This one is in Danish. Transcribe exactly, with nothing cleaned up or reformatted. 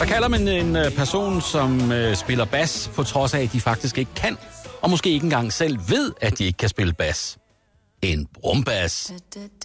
Hvad kalder man en øh, person, som øh, spiller bas, på trods af, at de faktisk ikke kan, og måske ikke engang selv ved, at de ikke kan spille bas? En brumbas.